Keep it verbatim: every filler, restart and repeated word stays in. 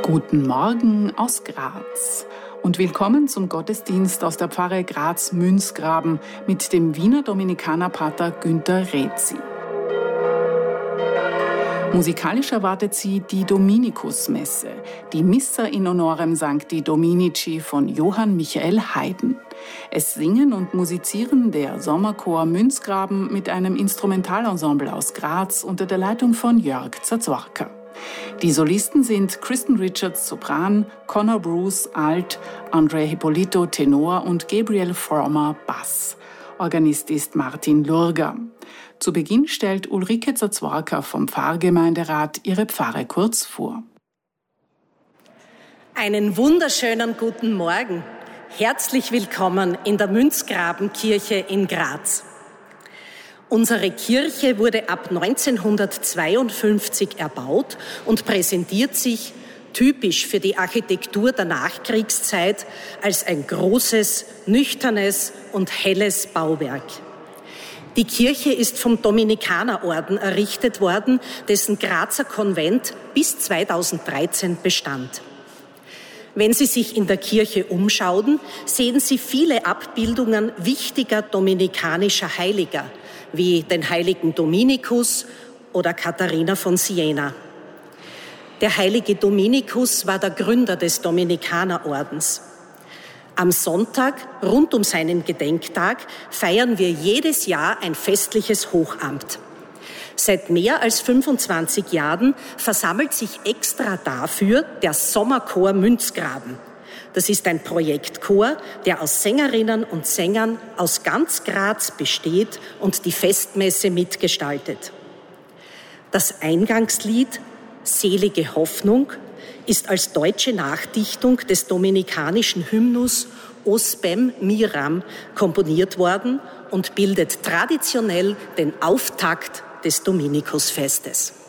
Guten Morgen aus Graz und willkommen zum Gottesdienst aus der Pfarre Graz-Münzgraben mit dem Wiener Dominikanerpater Günter Rezi. Musikalisch erwartet Sie die Dominikusmesse, die Missa in honorem Sancti Dominici von Johann Michael Haydn. Es singen und musizieren der Sommerchor Münzgraben mit einem Instrumentalensemble aus Graz unter der Leitung von Jörg Zazwarka. Die Solisten sind Kristen Richards Sopran, Conor Bruce Alt, André Hippolito Tenor und Gabriel Frommer Bass. Organist ist Martin Lurger. Zu Beginn stellt Ulrike Zazwarka vom Pfarrgemeinderat ihre Pfarre kurz vor. Einen wunderschönen guten Morgen. Herzlich willkommen in der Münzgrabenkirche in Graz. Unsere Kirche wurde ab neunzehnhundertzweiundfünfzig erbaut und präsentiert sich, typisch für die Architektur der Nachkriegszeit, als ein großes, nüchternes und helles Bauwerk. Die Kirche ist vom Dominikanerorden errichtet worden, dessen Grazer Konvent bis zweitausenddreizehn bestand. Wenn Sie sich in der Kirche umschauen, sehen Sie viele Abbildungen wichtiger dominikanischer Heiliger, wie den heiligen Dominikus oder Katharina von Siena. Der heilige Dominikus war der Gründer des Dominikanerordens. Am Sonntag, rund um seinen Gedenktag, feiern wir jedes Jahr ein festliches Hochamt. Seit mehr als fünfundzwanzig Jahren versammelt sich extra dafür der Sommerchor Münzgraben. Das ist ein Projektchor, der aus Sängerinnen und Sängern aus ganz Graz besteht und die Festmesse mitgestaltet. Das Eingangslied Selige Hoffnung ist als deutsche Nachdichtung des dominikanischen Hymnus O Spem Miram komponiert worden und bildet traditionell den Auftakt des Dominikusfestes.